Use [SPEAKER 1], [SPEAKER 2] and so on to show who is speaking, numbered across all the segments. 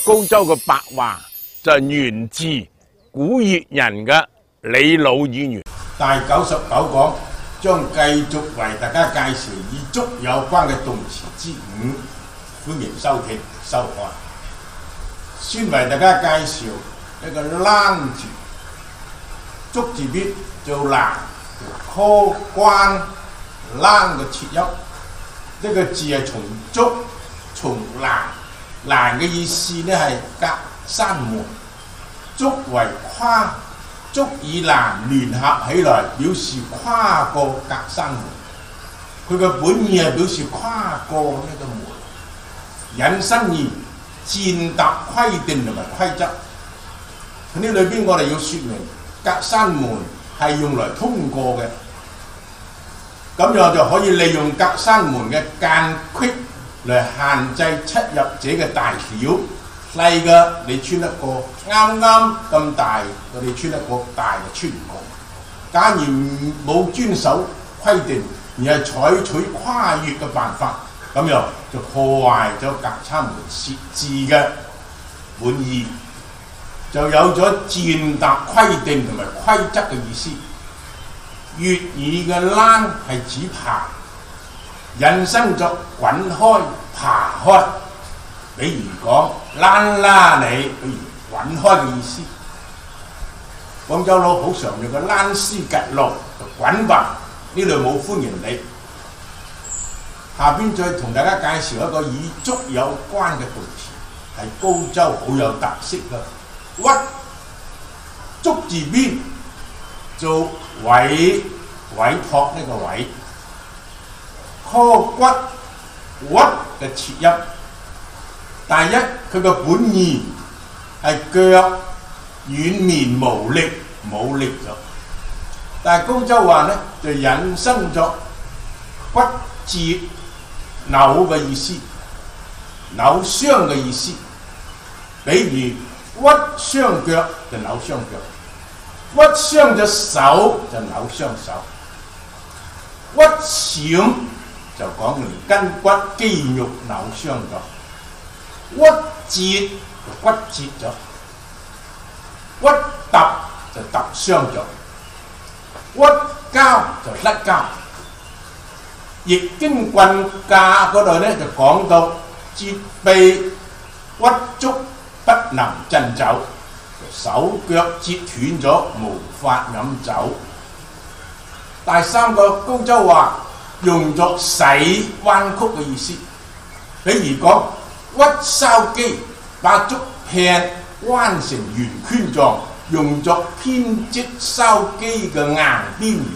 [SPEAKER 1] 高州嘅白話就源自古越人嘅李老語言。
[SPEAKER 2] 第99講將繼續為大家介紹與足有關嘅動詞之五，歡迎收聽收看。先為大家介紹一個欄字，足字邊做欄，科關欄嘅切音。呢個字係從足從欄，欄嘅意思呢係隔山門，足為跨，足與欄聯合起來，表示跨過隔山門。佢嘅本意係表示跨過呢個門。引申義踐踏規定同埋規則。喺呢裏邊我哋要説明，隔山門係用來通過嘅。咁樣就可以利用隔山門嘅間隙嚟限制出入者嘅大小。細嘅你穿得過，啱啱咁大我哋穿得過，大就穿唔過。假如冇遵守規定，而係採取跨越嘅辦法，咁樣就破壞咗隔山門設置嘅本意，就有咗踐踏規定同埋規則嘅意思。粵語嘅欄係指爬，引申作滾開、爬開。比如講欄啦你，比如滾開嘅意思。廣州佬好常用嘅欄絲吉路就滾吧，呢度冇歡迎你。下邊再同大家介紹一個與足有關嘅動詞，係高州好有特色嘅屈。足字邊做委託呢個委，柯骨屈嘅切音。第一，佢個本意係腳軟綿無力，冇力咗。但係高州話呢，就引申咗骨折扭嘅意思，扭傷嘅意思。比如屈雙腳就扭雙腳，屈傷咗手就扭雙手，屈閃就講連筋骨肌肉扭傷咗。屈折就骨折咗，屈揼就揼傷咗，屈交就甩交。易經棍架嗰度呢就講到折臂屈足不能振酒，手腳折斷咗無法飲酒。第三個高州話用作使彎曲嘅意思，比如講屈筲箕，把竹片彎成圓圈狀，用作編織筲箕嘅硬邊緣。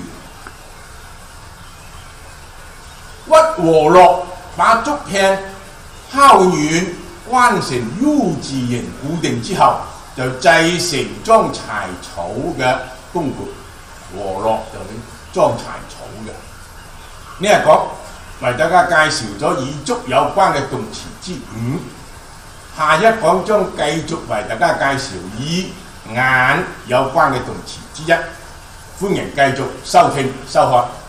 [SPEAKER 2] 屈和落，把竹片敲軟彎成 U 字形固定之後，就製成裝柴草嘅工具。和落就係裝柴草嘅。呢係講為大家介紹咗與足有關嘅動詞之五，下一講將繼續為大家介紹與眼有關嘅動詞之一，歡迎繼續收聽收看。